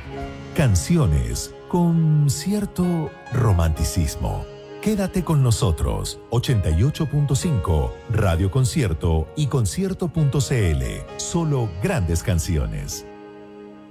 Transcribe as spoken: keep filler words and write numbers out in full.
Canciones con cierto romanticismo. Quédate con nosotros. ochenta y ocho punto cinco, Radio Concierto y concierto punto c l. Solo grandes canciones.